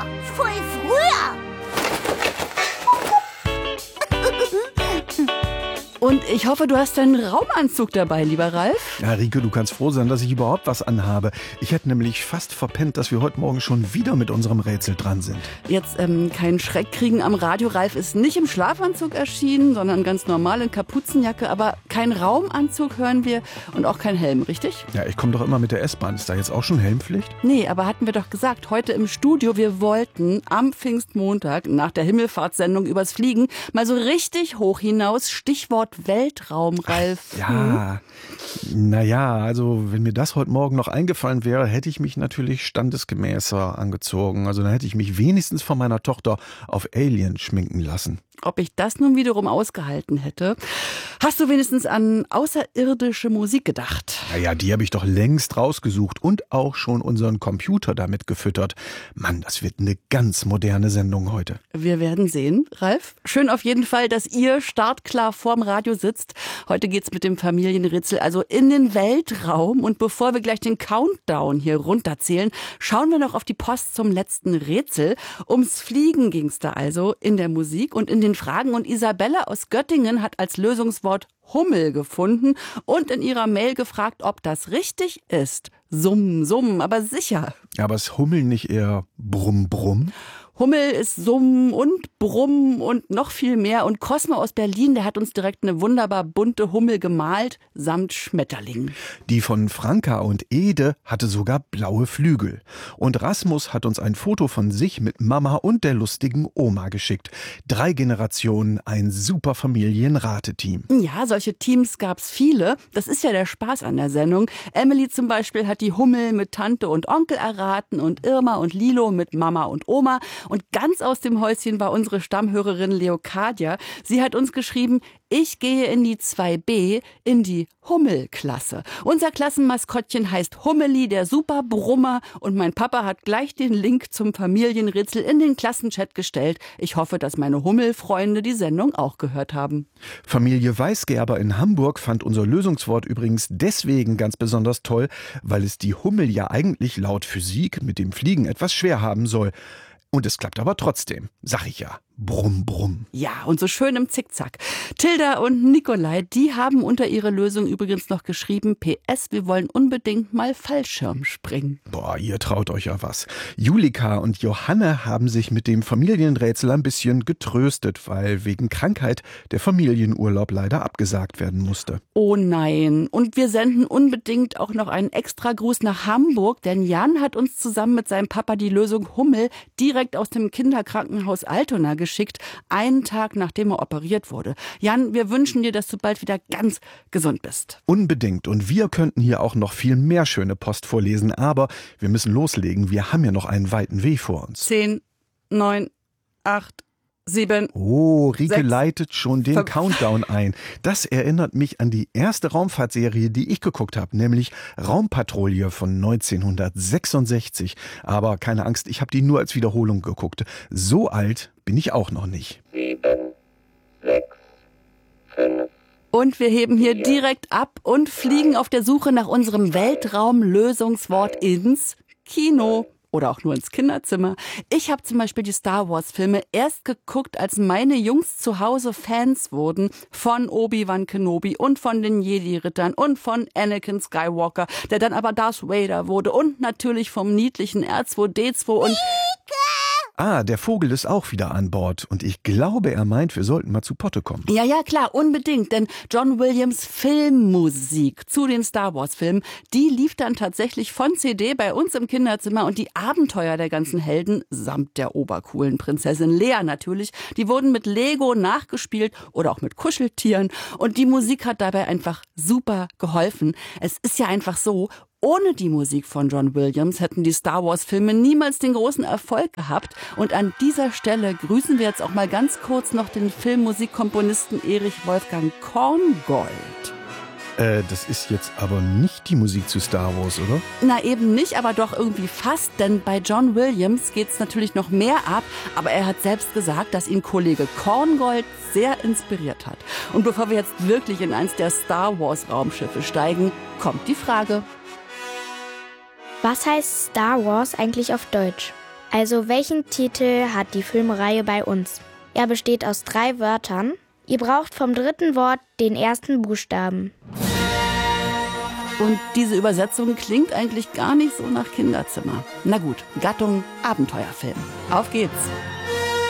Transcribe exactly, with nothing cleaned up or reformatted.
Super, voll früher. Und ich hoffe, du hast deinen Raumanzug dabei, lieber Ralf. Ja, Rike, du kannst froh sein, dass ich überhaupt was anhabe. Ich hätte nämlich fast verpennt, dass wir heute Morgen schon wieder mit unserem Rätsel dran sind. Jetzt ähm, keinen Schreck kriegen am Radio. Ralf ist nicht im Schlafanzug erschienen, sondern ganz normal in Kapuzenjacke. Aber kein Raumanzug hören wir und auch kein Helm, richtig? Ja, ich komme doch immer mit der S-Bahn. Ist da jetzt auch schon Helmpflicht? Nee, aber hatten wir doch gesagt, heute im Studio, wir wollten am Pfingstmontag nach der Himmelfahrtssendung übers Fliegen mal so richtig hoch hinaus. Stichwort Weltraum, Ralf. Ja, hm? naja, also wenn mir das heute Morgen noch eingefallen wäre, hätte ich mich natürlich standesgemäßer angezogen. Also dann hätte ich mich wenigstens von meiner Tochter auf Alien schminken lassen. Ob ich das nun wiederum ausgehalten hätte? Hast du wenigstens an außerirdische Musik gedacht? Naja, die habe ich doch längst rausgesucht und auch schon unseren Computer damit gefüttert. Mann, das wird eine ganz moderne Sendung heute. Wir werden sehen, Ralf. Schön auf jeden Fall, dass ihr startklar vorm Radio sitzt. Heute geht's mit dem Familienrätsel also in den Weltraum. Und bevor wir gleich den Countdown hier runterzählen, schauen wir noch auf die Post zum letzten Rätsel. Ums Fliegen ging's da also in der Musik und in den Fragen. Und Isabella aus Göttingen hat als Lösungswort Hummel gefunden und in ihrer Mail gefragt, ob das richtig ist. Summ, summ, aber sicher. Aber ist Hummel nicht eher Brumm, Brumm? Hummel ist Summen und Brummen und noch viel mehr. Und Cosmo aus Berlin, der hat uns direkt eine wunderbar bunte Hummel gemalt, samt Schmetterlingen. Die von Franka und Ede hatte sogar blaue Flügel. Und Rasmus hat uns ein Foto von sich mit Mama und der lustigen Oma geschickt. Drei Generationen, ein super Familienrateteam. Ja, solche Teams gab's viele. Das ist ja der Spaß an der Sendung. Emily zum Beispiel hat die Hummel mit Tante und Onkel erraten und Irma und Lilo mit Mama und Oma. Und ganz aus dem Häuschen war unsere Stammhörerin Leocadia. Sie hat uns geschrieben, ich gehe in die zwei B, in die Hummelklasse. Unser Klassenmaskottchen heißt Hummeli, der Superbrummer. Und mein Papa hat gleich den Link zum Familienrätsel in den Klassenchat gestellt. Ich hoffe, dass meine Hummelfreunde die Sendung auch gehört haben. Familie Weisgerber in Hamburg fand unser Lösungswort übrigens deswegen ganz besonders toll, weil es die Hummel ja eigentlich laut Physik mit dem Fliegen etwas schwer haben soll. Und es klappt aber trotzdem, sag ich ja. Brumm, brumm. Ja, und so schön im Zickzack. Tilda und Nikolai, die haben unter ihre Lösung übrigens noch geschrieben, P S, wir wollen unbedingt mal Fallschirm springen. Boah, ihr traut euch ja was. Julika und Johanne haben sich mit dem Familienrätsel ein bisschen getröstet, weil wegen Krankheit der Familienurlaub leider abgesagt werden musste. Oh nein. Und wir senden unbedingt auch noch einen Extragruß nach Hamburg, denn Jan hat uns zusammen mit seinem Papa die Lösung Hummel direkt aus dem Kinderkrankenhaus Altona geschickt, einen Tag nachdem er operiert wurde. Jan, wir wünschen dir, dass du bald wieder ganz gesund bist. Unbedingt. Und wir könnten hier auch noch viel mehr schöne Post vorlesen, aber wir müssen loslegen. Wir haben ja noch einen weiten Weg vor uns. Zehn, neun, acht, sieben. Oh, Rike sechs, leitet schon den fünf. Countdown ein. Das erinnert mich an die erste Raumfahrtserie, die ich geguckt habe, nämlich Raumpatrouille von neunzehnhundertsechsundsechzig. Aber keine Angst, ich habe die nur als Wiederholung geguckt. So alt bin ich auch noch nicht. Sieben, sechs, fünf. Und wir heben hier direkt ab und fliegen auf der Suche nach unserem Weltraumlösungswort ins Kino. Oder auch nur ins Kinderzimmer. Ich habe zum Beispiel die Star-Wars-Filme erst geguckt, als meine Jungs zu Hause Fans wurden von Obi-Wan Kenobi und von den Jedi-Rittern und von Anakin Skywalker, der dann aber Darth Vader wurde und natürlich vom niedlichen R zwei D zwei und... Ah, der Vogel ist auch wieder an Bord. Und ich glaube, er meint, wir sollten mal zu Potte kommen. Ja, ja, klar, unbedingt. Denn John Williams Filmmusik zu den Star-Wars-Filmen, die lief dann tatsächlich von C D bei uns im Kinderzimmer. Und die Abenteuer der ganzen Helden, samt der obercoolen Prinzessin Lea natürlich, die wurden mit Lego nachgespielt oder auch mit Kuscheltieren. Und die Musik hat dabei einfach super geholfen. Es ist ja einfach so, ohne die Musik von John Williams hätten die Star-Wars-Filme niemals den großen Erfolg gehabt. Und an dieser Stelle grüßen wir jetzt auch mal ganz kurz noch den Filmmusikkomponisten Erich Wolfgang Korngold. Äh, das ist jetzt aber nicht die Musik zu Star Wars, oder? Na eben nicht, aber doch irgendwie fast, denn bei John Williams geht's natürlich noch mehr ab, aber er hat selbst gesagt, dass ihn Kollege Korngold sehr inspiriert hat. Und bevor wir jetzt wirklich in eins der Star Wars Raumschiffe steigen, kommt die Frage: Was heißt Star Wars eigentlich auf Deutsch? Also welchen Titel hat die Filmreihe bei uns? Er besteht aus drei Wörtern. Ihr braucht vom dritten Wort den ersten Buchstaben. Und diese Übersetzung klingt eigentlich gar nicht so nach Kinderzimmer. Na gut, Gattung Abenteuerfilm. Auf geht's!